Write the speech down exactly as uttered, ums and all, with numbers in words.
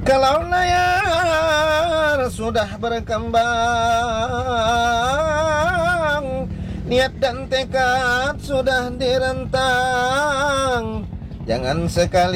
Kalau layar sudah berkembang, niat dan tekad sudah direntang, jangan sekali